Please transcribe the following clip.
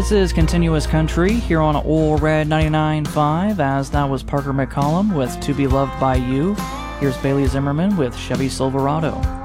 This is Continuous Country here on Ole Red 99.5, as that was Parker McCollum with To Be Loved by You. Here's Bailey Zimmerman with Chevy Silverado.